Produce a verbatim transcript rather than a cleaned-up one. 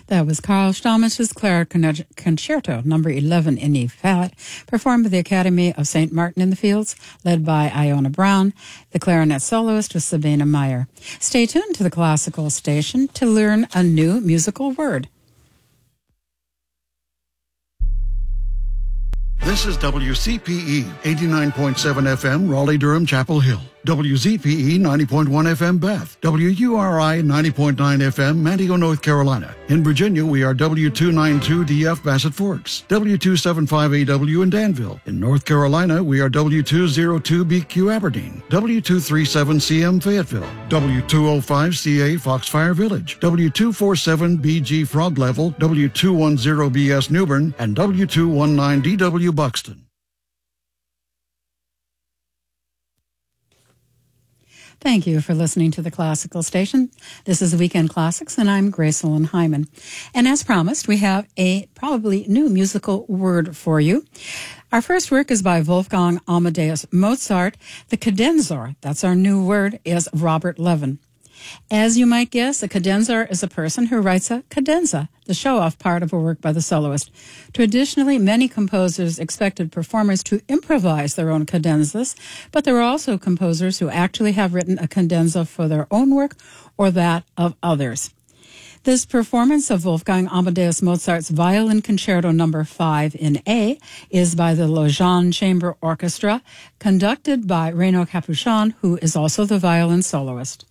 That was Carl Stammisch's Clare Concerto, number eleven in E flat, performed by the Academy of Saint Martin in the Fields, led by Iona Brown. The clarinet soloist was Sabina Meyer. Stay tuned to the Classical Station to learn a new musical word. This is W C P E, eighty-nine point seven F M, Raleigh-Durham, Chapel Hill. W Z P E, ninety point one F M, Bath. W U R I, ninety point nine F M, Manteo, North Carolina. In Virginia, we are W two ninety-two D F, Bassett Forks. W two seventy-five A W in Danville. In North Carolina, we are W two oh two B Q, Aberdeen. W two thirty-seven C M, Fayetteville. W two oh five C A, Foxfire Village. W two forty-seven B G, Frog Level. W two ten B S, Newbern. And W two nineteen D W, Buxton. Thank you for listening to the Classical Station. This is Weekend Classics, and I'm Gracelyn Hyman. And as promised, we have a probably new musical word for you. Our first work is by Wolfgang Amadeus Mozart. The cadenzor, that's our new word, is Robert Levin. As you might guess, a cadenzor is a person who writes a cadenza, the show-off part of a work by the soloist. Traditionally, many composers expected performers to improvise their own cadenzas, but there are also composers who actually have written a cadenza for their own work or that of others. This performance of Wolfgang Amadeus Mozart's Violin Concerto number five in A is by the Lausanne Chamber Orchestra, conducted by Renaud Capuçon, who is also the violin soloist.